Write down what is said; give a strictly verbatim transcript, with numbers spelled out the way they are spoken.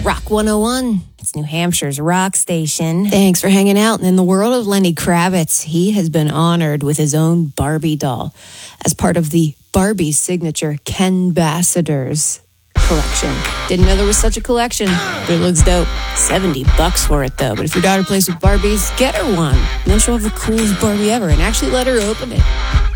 Rock one oh one. It's New Hampshire's rock station. Thanks for hanging out. And in the world of Lenny Kravitz, he has been honored with his own Barbie doll as part of the Barbie signature Kenbassadors collection. Didn't know there was such a collection, but it looks dope. seventy bucks for it, though. But if your daughter plays with Barbies, get her one. And then she'll have the coolest Barbie ever and actually let her open it.